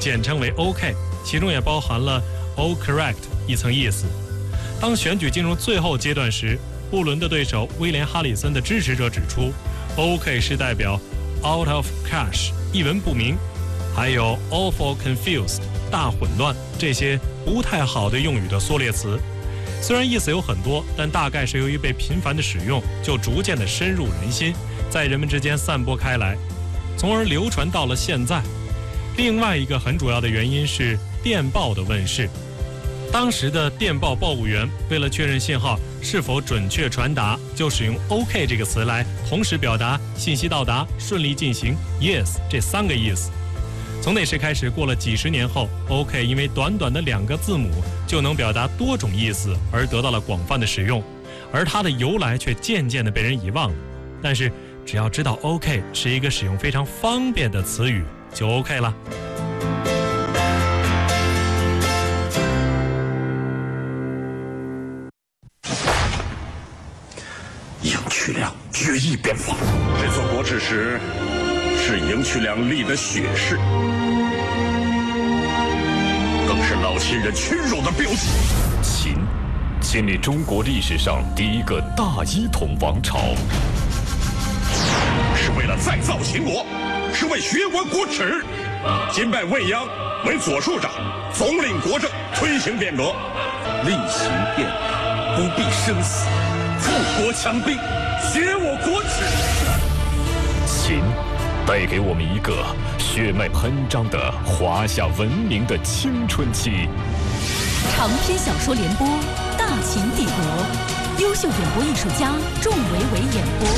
简称为 OK， 其中也包含了 All Correct 一层意思。当选举进入最后阶段时，布伦的对手威廉哈里森的支持者指出 OK 是代表 Out of Cash 一文不名，还有 Awful Confused 大混乱这些不太好的用语的缩略词。虽然意思有很多，但大概是由于被频繁的使用，就逐渐的深入人心，在人们之间散播开来，从而流传到了现在。另外一个很主要的原因是电报的问世。当时的电报报务员为了确认信号是否准确传达，就使用 OK 这个词来同时表达信息到达、顺利进行、Yes 这3个意思。从那时开始，过了几十年后， OK 因为短短的2个字母就能表达多种意思而得到了广泛的使用，而它的由来却渐渐的被人遗忘了。但是只要知道 OK 是一个使用非常方便的词语，就 OK 了。 赢渠梁决一边防， 这座国耻石是赢渠梁立的血誓，更是老秦人屈辱的标记。 秦建立中国历史上第一个大一统王朝， 是为了再造秦国，是为学国国耻。今拜未央为左庶长，总领国政，推行变革。 厉行变革，不必生死，富国强兵，学我国耻。 秦带给我们一个血脉喷张的华夏文明的青春期。 长篇小说联播《大秦帝国》，优秀演播艺术家仲维维演播。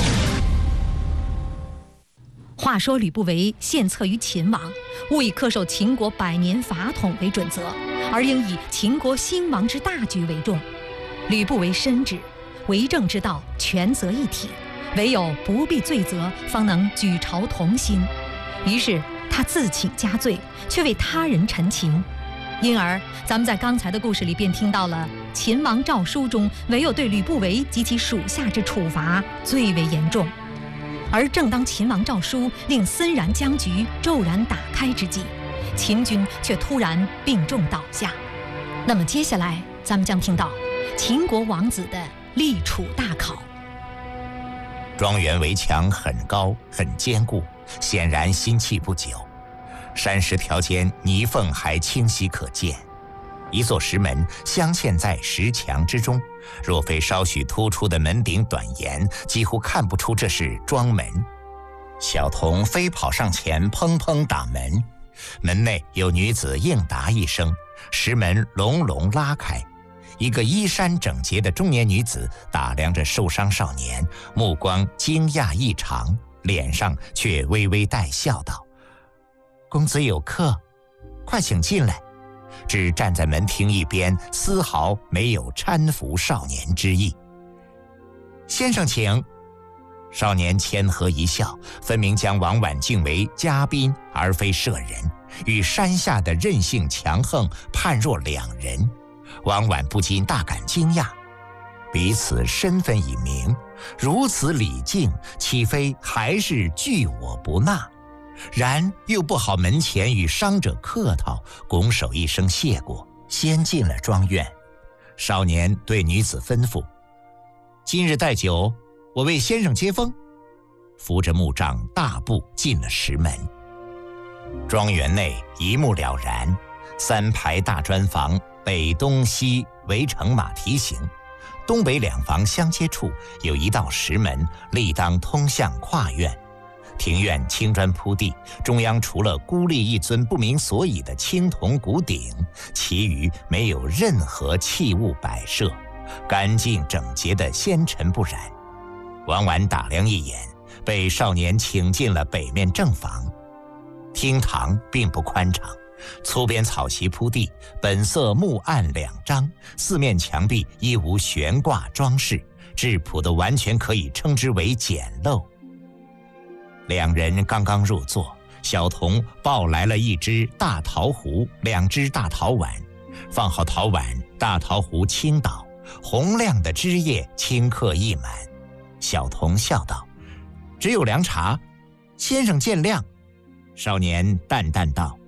话说吕不韦献策于秦王，务以恪守秦国100年法统为准则，而应以秦国兴亡之大局为重。吕不韦深知为政之道权责一体，唯有不必罪责，方能举朝同心。于是他自请加罪，却为他人陈情。因而咱们在刚才的故事里便听到了秦王诏书中唯有对吕不韦及其属下之处罚最为严重。而正当秦王诏书令森然僵局骤然打开之际，秦军却突然病重倒下。那么接下来咱们将听到秦国王子的立储大考。 庄园围墙很高很坚固，显然新砌不久。山石条间泥缝还清晰可见，一座石门镶嵌在石墙之中，若非稍许突出的门顶短檐，几乎看不出这是庄门。小童飞跑上前，砰砰打门，门内有女子应答一声，石门隆隆拉开。一个衣衫整洁的中年女子打量着受伤少年，目光惊讶异常，脸上却微微带笑道：“公子有客，快请进来。”只站在门厅一边，丝毫没有搀扶少年之意。“先生请。”少年谦和一笑，分明将王婉敬为嘉宾而非舍人，与山下的任性强横判若两人。王婉不禁大感惊讶，彼此身份已明，如此礼敬，岂非还是拒我不纳？然又不好门前与伤者客套，拱手一声谢过，先进了庄院。少年对女子吩咐：“今日待酒，我为先生接风。”扶着木杖大步进了石门。庄园内一目了然，3排大砖房，北东西围成马蹄形，东北2房相接处有一道石门，立当通向跨院。庭院青砖铺地，中央除了孤立一尊不明所以的青铜鼓鼎，其余没有任何器物摆设，干净整洁的纤尘不染。王婉打量一眼，被少年请进了北面正房。厅堂并不宽敞，粗边草席铺地，本色木案2张，四面墙壁亦无悬挂装饰，质朴的完全可以称之为简陋。2人刚刚入座，小童抱来了1只大陶壶，2只大陶碗，放好陶碗，大陶壶倾倒，洪亮的汁液顷刻溢满。小童笑道：“只有凉茶，先生见谅。”少年淡淡道：“